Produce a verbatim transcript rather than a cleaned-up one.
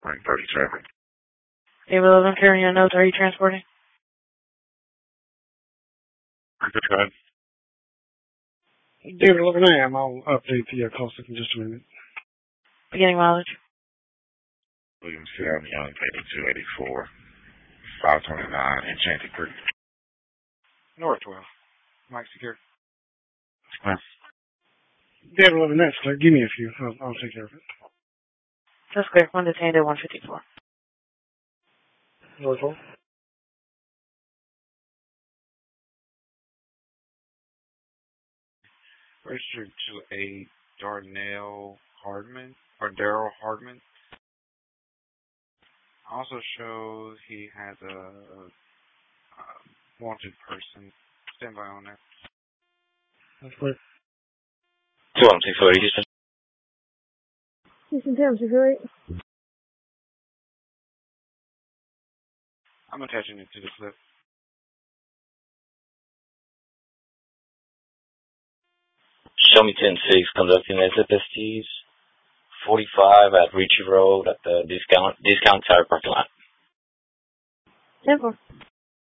Line thirty traffic. David eleven, carrying your notes. Are you transporting? Go ahead. David eleven, I am. I'll update the uh, call stick in just a minute. Beginning mileage. Williams County, Young, eighty-two eighty-four, five twenty-nine, Enchanted Creek. North twelve. Mike Secure. Yes. David eleven, that's clear. Give me a few. I'll, I'll take care of it. That's clear. One detained at one fifty-four. North twelve. Registered to a Darnell Hardman, or Daryl Hardman. Also shows he has a, a, a wanted person. Stand by on that. That's clear. two one six four, Houston. Houston Town, secure eight. I'm attaching it to the clip. Show me ten six, conducting S F S Ts, forty-five at Ritchie Road at the discount discount tire parking lot. ten four.